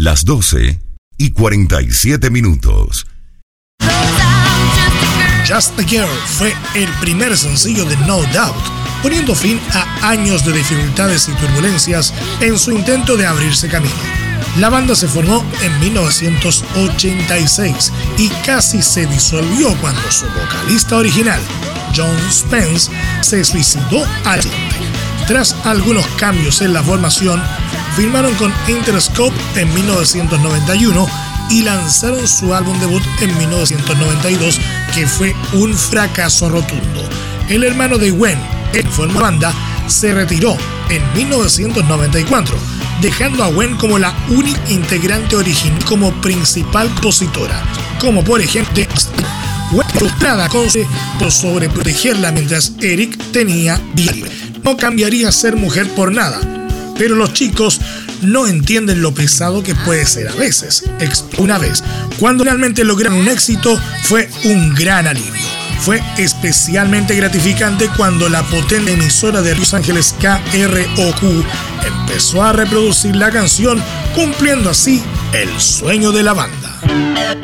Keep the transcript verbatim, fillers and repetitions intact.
las doce y cuarenta y siete minutos. Just a Girl fue el primer sencillo de No Doubt, poniendo fin a años de dificultades y turbulencias en su intento de abrirse camino. La banda se formó en mil novecientos ochenta y seis y casi se disolvió cuando su vocalista original, John Spence, se suicidó al tiempo. Tras algunos cambios en la formación, firmaron con Interscope en mil novecientos noventa y uno y lanzaron su álbum debut en mil novecientos noventa y dos, que fue un fracaso rotundo. El hermano de Gwen, que formó la banda, se retiró en mil novecientos noventa y cuatro, dejando a Gwen como la única integrante original como principal compositora, como por ejemplo Gwen frustrada con su por sobreprotegerla mientras Eric tenía vida libre. No cambiaría ser mujer por nada, pero los chicos no entienden lo pesado que puede ser a veces. Una vez, cuando realmente lograron un éxito, fue un gran alivio. Fue especialmente gratificante cuando la potente emisora de Los Ángeles K R O Q empezó a reproducir la canción, cumpliendo así el sueño de la banda.